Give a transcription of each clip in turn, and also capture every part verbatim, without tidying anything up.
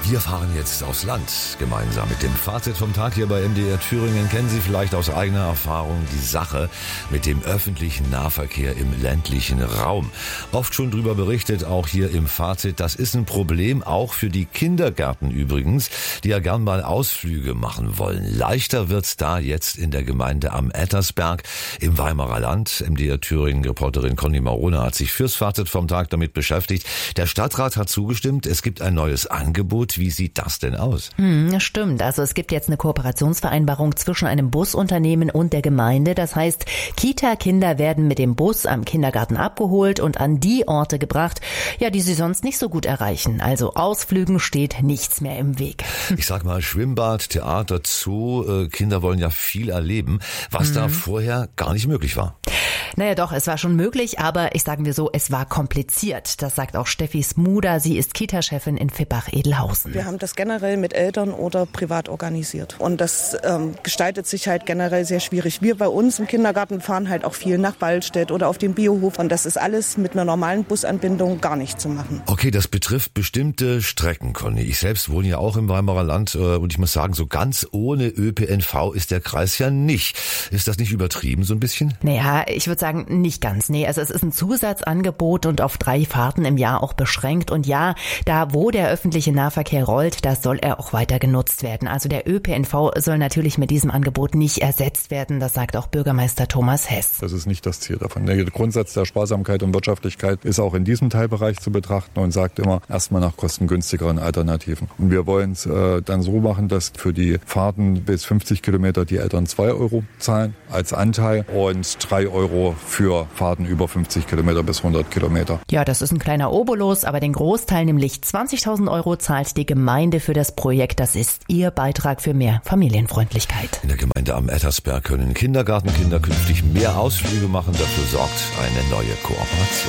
Wir fahren jetzt aufs Land gemeinsam mit dem Fazit vom Tag hier bei M D R Thüringen. Kennen Sie vielleicht aus eigener Erfahrung die Sache mit dem öffentlichen Nahverkehr im ländlichen Raum. Oft schon drüber berichtet, auch hier im Fazit. Das ist ein Problem, auch für die Kindergärten übrigens, die ja gern mal Ausflüge machen wollen. Leichter wird's da jetzt in der Gemeinde am Ettersberg im Weimarer Land. M D R Thüringen-Reporterin Conny Marone hat sich fürs Fazit vom Tag damit beschäftigt. Der Stadtrat hat zugestimmt, es gibt ein neues Angebot. Wie sieht das denn aus? Hm, stimmt. Also es gibt jetzt eine Kooperationsvereinbarung zwischen einem Busunternehmen und der Gemeinde. Das heißt, Kita-Kinder werden mit dem Bus am Kindergarten abgeholt und an die Orte gebracht, ja, die sie sonst nicht so gut erreichen. Also Ausflügen steht nichts mehr im Weg. Ich sag mal, Schwimmbad, Theater, Zoo, äh, Kinder wollen ja viel erleben, was mhm. da vorher gar nicht möglich war. Naja doch, es war schon möglich, aber ich sagen wir so, es war kompliziert. Das sagt auch Steffi Smuda, sie ist Kita-Chefin in Fippach-Edelhausen. Wir haben das generell mit Eltern oder privat organisiert und das ähm, gestaltet sich halt generell sehr schwierig. Wir bei uns im Kindergarten fahren halt auch viel nach Waldstedt oder auf den Biohof und das ist alles mit einer normalen Busanbindung gar nicht zu machen. Okay, das betrifft bestimmte Strecken, Conny. Ich selbst wohne ja auch im Weimarer Land äh, und ich muss sagen, so ganz ohne Ö P N V ist der Kreis ja nicht. Ist das nicht übertrieben so ein bisschen? Naja, ich würde sagen, nicht ganz. Nee, also es ist ein Zusatzangebot und auf drei Fahrten im Jahr auch beschränkt. Und ja, da wo der öffentliche Nahverkehr rollt, da soll er auch weiter genutzt werden. Also der Ö P N V soll natürlich mit diesem Angebot nicht ersetzt werden. Das sagt auch Bürgermeister Thomas Hess. Das ist nicht das Ziel davon. Der Grundsatz der Sparsamkeit und Wirtschaftlichkeit ist auch in diesem Teilbereich zu betrachten und sagt immer erstmal nach kostengünstigeren Alternativen. Und wir wollen es äh, dann so machen, dass für die Fahrten bis fünfzig Kilometer die Eltern zwei Euro zahlen als Anteil und drei Euro für Fahrten über fünfzig Kilometer bis hundert Kilometer. Ja, das ist ein kleiner Obolus, aber den Großteil, nämlich zwanzigtausend Euro, zahlt die Gemeinde für das Projekt. Das ist ihr Beitrag für mehr Familienfreundlichkeit. In der Gemeinde am Ettersberg können Kindergartenkinder künftig mehr Ausflüge machen. Dafür sorgt eine neue Kooperation.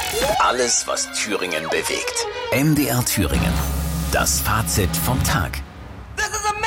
Alles, was Thüringen bewegt. M D R Thüringen. Das Fazit vom Tag.